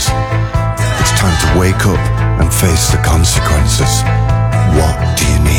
It's time to wake up and face the consequences. What do you need?